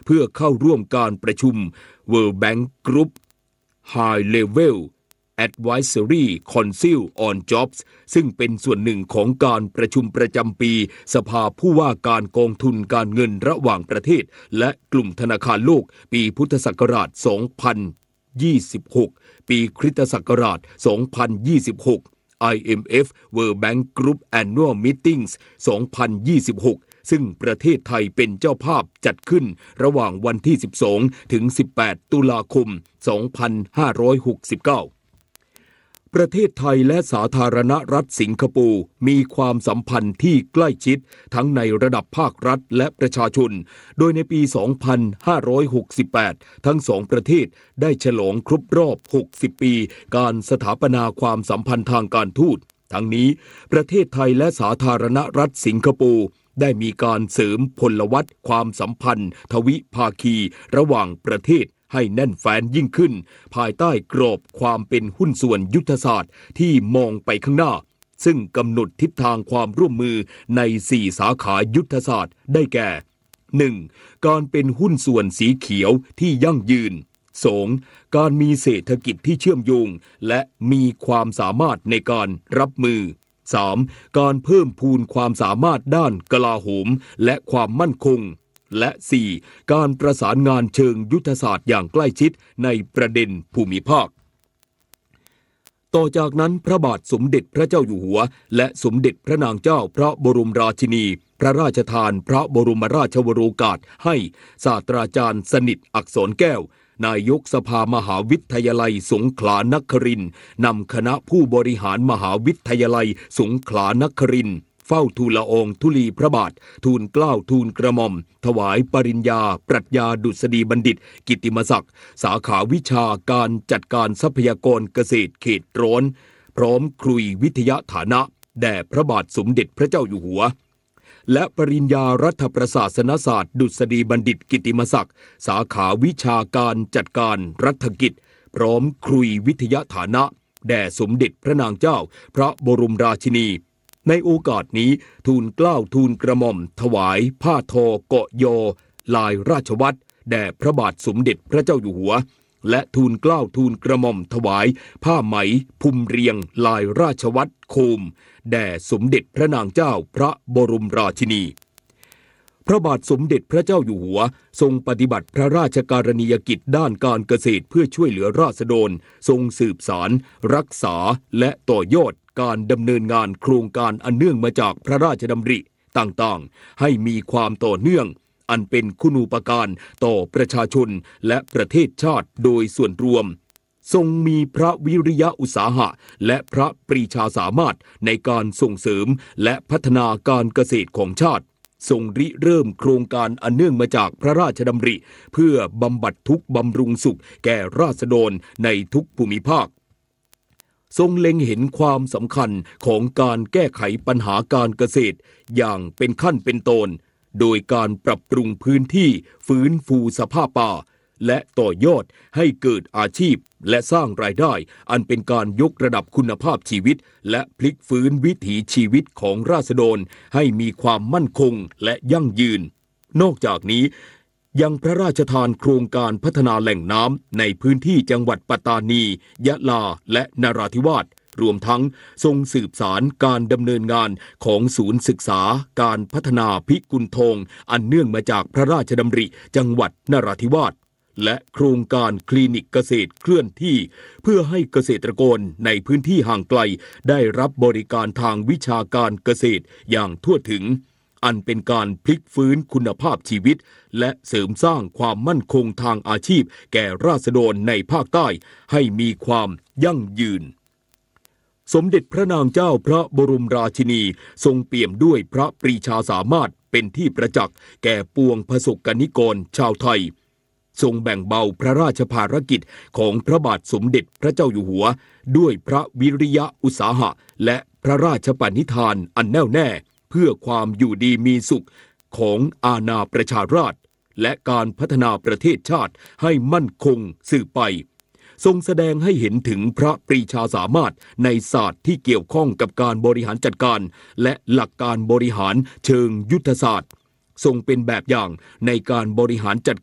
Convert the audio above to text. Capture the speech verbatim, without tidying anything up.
เพื่อเข้าร่วมการประชุม World Bank Group High Level Advisory Council on Jobs ซึ่งเป็นส่วนหนึ่งของการประชุมประจำปีสภาผู้ว่าการกองทุนการเงินระหว่างประเทศและกลุ่มธนาคารโลกปีพุทธศักราช สองพันยี่สิบหก ปีคริสตศักราช สองพันยี่สิบหก ไอ เอ็ม เอฟ World Bank Group Annual Meetings สองพันยี่สิบหก ซึ่งประเทศไทยเป็นเจ้าภาพจัดขึ้นระหว่างวันที่ สิบสอง ถึง สิบแปด ตุลาคม สองพันห้าร้อยหกสิบเก้าประเทศไทยและสาธารณรัฐสิงคโปร์มีความสัมพันธ์ที่ใกล้ชิดทั้งในระดับภาครัฐและประชาชนโดยในปี สองพันห้าร้อยหกสิบแปด ทั้งสองประเทศได้ฉลองครบรอบ หกสิบ ปีการสถาปนาความสัมพันธ์ทางการทูตทั้งนี้ประเทศไทยและสาธารณรัฐสิงคโปร์ได้มีการเสริมพลวัตความสัมพันธ์ทวิภาคีระหว่างประเทศให้แน่นแฟ้นยิ่งขึ้นภายใต้กรอบความเป็นหุ้นส่วนยุทธศาสตร์ที่มองไปข้างหน้าซึ่งกำหนดทิศทางความร่วมมือในสี่สาขายุทธศาสตร์ได้แก่ หนึ่ง. การเป็นหุ้นส่วนสีเขียวที่ยั่งยืน สอง. การมีเศรษฐกิจที่เชื่อมโยงและมีความสามารถในการรับมือ สาม. การเพิ่มพูนความสามารถด้านกลาโหมและความมั่นคงและ สี่. การประสานงานเชิงยุทธศาสตร์อย่างใกล้ชิดในประเด็นภูมิภาคต่อจากนั้นพระบาทสมเด็จพระเจ้าอยู่หัวและสมเด็จพระนางเจ้าพระบรมราชินีพระราชทานพระบรมราชวโรกาสให้ศาสตราจารย์สนิทอักษรแก้วนายกสภามหาวิทยาลัยสงขลานครินทร์นำคณะผู้บริหารมหาวิทยาลัยสงขลานครินทร์เฝ้าทูลละอองธุลีพระบาททูลเกล้าทูลกระหม่อมถวายปริญญาปรัชญาดุษฎีบัณฑิตกิตติมศักดิ์สาขาวิชาการจัดการทรัพยากรเกษตรเขตร้อนพร้อมครุยวิทยาฐานะแด่พระบาทสมเด็จพระเจ้าอยู่หัวและปริญญารัฐประศาสนศาสตร์ดุษฎีบัณฑิตกิตติมศักดิ์สาขาวิชาการจัดการรัฐกิจพร้อมครุยวิทยาฐานะแด่สมเด็จพระนางเจ้าพระบรมราชินีในโอกาสนี้ทูลเกล้าทูลกระหม่อมถวายผ้าทอเกาะยอลายราชวัตรแด่พระบาทสมเด็จพระเจ้าอยู่หัวและทูลเกล้าทูลกระหม่อมถวายผ้าไหมพุ่มเรียงลายราชวัตรโคมแด่สมเด็จพระนางเจ้าพระบรมราชินีพระบาทสมเด็จพระเจ้าอยู่หัวทรงปฏิบัติพระราชการณียกิจด้านการเกษตรเพื่อช่วยเหลือราษฎรทรงสืบสารรักษาและต่อยอดการดำเนินงานโครงการอันเนื่องมาจากพระราชดำริต่างๆให้มีความต่อเนื่องอันเป็นคุณูปการต่อประชาชนและประเทศชาติโดยส่วนรวมทรงมีพระวิริยะอุตสาหะและพระปรีชาสามารถในการส่งเสริมและพัฒนาการเกษตรของชาติทรงริเริ่มโครงการอันเนื่องมาจากพระราชดำริเพื่อบำบัดทุกข์บำรุงสุขแก่ราษฎรในทุกภูมิภาคทรงเล็งเห็นความสำคัญของการแก้ไขปัญหาการเกษตรอย่างเป็นขั้นเป็นตอนโดยการปรับปรุงพื้นที่ฟื้นฟูสภาพป่าและต่อยอดให้เกิดอาชีพและสร้างรายได้อันเป็นการยกระดับคุณภาพชีวิตและพลิกฟื้นวิถีชีวิตของราษฎรให้มีความมั่นคงและยั่งยืนนอกจากนี้ยังพระราชทานโครงการพัฒนาแหล่งน้ำในพื้นที่จังหวัดปัตตานียะลาและนราธิวาสรวมทั้งทรงสืบสารการดำเนินงานของศูนย์ศึกษาการพัฒนาพิกุลทองอันเนื่องมาจากพระราชดำริจังหวัดนราธิวาสและโครงการคลินิกเกษตรเคลื่อนที่เพื่อให้เกษตรกรในพื้นที่ห่างไกลได้รับบริการทางวิชาการเกษตรอย่างทั่วถึงอันเป็นการพลิกฟื้นคุณภาพชีวิตและเสริมสร้างความมั่นคงทางอาชีพแก่ราษฎรในภาคใต้ให้มีความยั่งยืนสมเด็จพระนางเจ้าพระบรมราชินีทรงเปี่ยมด้วยพระปรีชาสามารถเป็นที่ประจักษ์แก่ปวงประสบกนิกรชาวไทยทรงแบ่งเบาพระราชภารกิจของพระบาทสมเด็จพระเจ้าอยู่หัวด้วยพระวิริยะอุตสาหะและพระราชปณิธานอันแน่วแน่เพื่อความอยู่ดีมีสุขของอาณาประชาราษฎร์และการพัฒนาประเทศชาติให้มั่นคงสืบไปทรงแสดงให้เห็นถึงพระปรีชาสามารถในศาสตร์ที่เกี่ยวข้องกับการบริหารจัดการและหลักการบริหารเชิงยุทธศาสตร์ทรงเป็นแบบอย่างในการบริหารจัด